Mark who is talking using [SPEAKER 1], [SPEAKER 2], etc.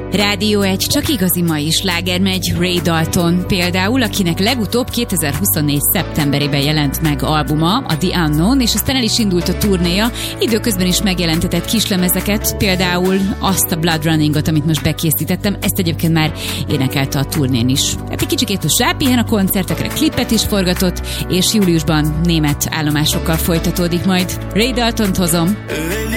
[SPEAKER 1] Rádió 1 csak igazi mai sláger megy. Ray Dalton például, akinek legutóbb 2024. szeptemberében jelent meg albuma, a The Unknown, és aztán el is indult a turnéja. Időközben is megjelentetett kislemezeket, például azt a Blood Runningot, amit most bekészítettem, ezt egyébként már énekelte a turnén is. Hát egy kicsikét most rápihen a koncertekre, klipet is forgatott, és júliusban német állomásokkal folytatódik majd. Ray Daltont hozom.